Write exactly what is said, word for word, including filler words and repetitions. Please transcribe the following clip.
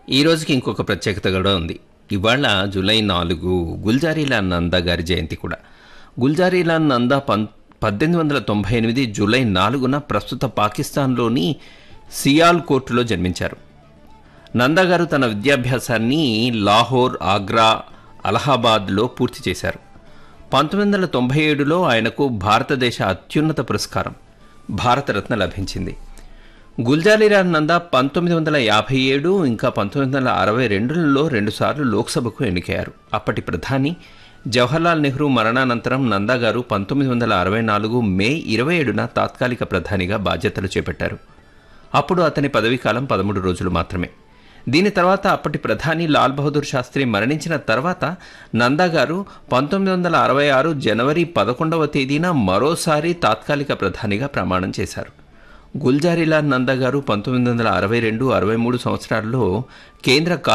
ఈ రోజుకి ఇంకొక ప్రత్యేకత కూడా ఉంది. ఇవాళ జూలై నాలుగు గుల్జారీలాల్ నందా గారి జయంతి కూడా. గుల్జారీలాల్ నందా పం పద్దెనిమిది వందల తొంభై ఎనిమిది జూలై నాలుగున ప్రస్తుత పాకిస్తాన్లోని సియాల్ కోర్టులో జన్మించారు. నందా గారు తన విద్యాభ్యాసాన్ని లాహోర్, ఆగ్రా, అలహాబాద్లో పూర్తి చేశారు. పంతొమ్మిది వందల తొంభై ఏడులో ఆయనకు భారతదేశ అత్యున్నత పురస్కారం భారతరత్న లభించింది. గుల్జారీలాల్ నందా పంతొమ్మిది వందల యాభై ఏడు ఇంకా పంతొమ్మిది వందల అరవై రెండులలో రెండుసార్లు లోక్సభకు ఎన్నికయ్యారు. అప్పటి ప్రధాని జవహర్లాల్ నెహ్రూ మరణానంతరం నందా గారు పంతొమ్మిది వందల అరవై నాలుగు మే ఇరవై ఏడున తాత్కాలిక ప్రధానిగా బాధ్యతలు చేపట్టారు. అప్పుడు అతని పదవీకాలం పదమూడు రోజులు మాత్రమే. దీని తర్వాత అప్పటి ప్రధాని లాల్ బహదూర్ శాస్త్రి మరణించిన తర్వాత నందా గారు పంతొమ్మిది వందల అరవై ఆరు జనవరి పదకొండవ తేదీన మరోసారి తాత్కాలిక ప్రధానిగా ప్రమాణం చేశారు. గుల్జారీలాల్ నందా గారు పంతొమ్మిది వందల అరవై రెండు అరవై మూడు సంవత్సరాల్లో కేంద్ర